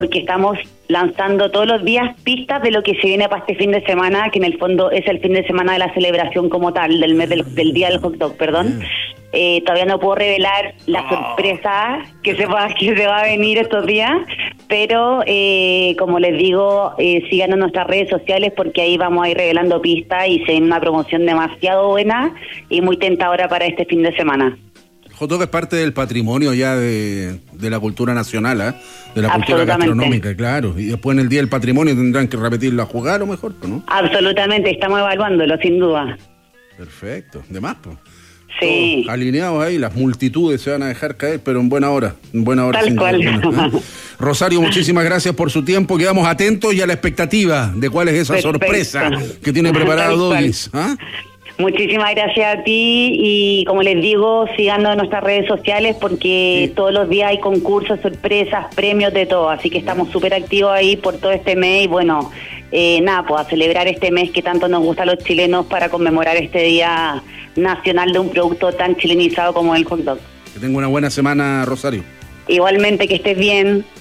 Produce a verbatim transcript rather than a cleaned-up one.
porque estamos lanzando todos los días pistas de lo que se viene para este fin de semana, que en el fondo es el fin de semana de la celebración como tal, del mes del, del día del hot dog, perdón. Eh, todavía no puedo revelar la sorpresa que se va, que se va a venir estos días, pero eh, como les digo, eh, sigan en nuestras redes sociales porque ahí vamos a ir revelando pistas y se viene una promoción demasiado buena y muy tentadora para este fin de semana. Hot dog es parte del patrimonio ya de, de la cultura nacional, ¿eh? De la cultura gastronómica, claro. Y después en el Día del Patrimonio tendrán que repetirlo a jugar o mejor, ¿no? Absolutamente, estamos evaluándolo, sin duda. Perfecto, de más, pues. Sí. Todos alineados ahí, las multitudes se van a dejar caer, pero en buena hora, en buena hora. Tal cual. Duda, ¿eh? Rosario, muchísimas gracias por su tiempo, quedamos atentos y a la expectativa de cuál es esa Perfecto. sorpresa que tiene preparado Doggies, ¿ah? Muchísimas gracias a ti y como les digo, sigando en nuestras redes sociales porque sí. Todos los días hay concursos, sorpresas, premios, de todo, así que estamos súper activos ahí por todo este mes y bueno, eh, nada, pues a celebrar este mes que tanto nos gusta a los chilenos para conmemorar este Día Nacional de un producto tan chilenizado como el hot dog. Que tenga una buena semana, Rosario. Igualmente, que estés bien.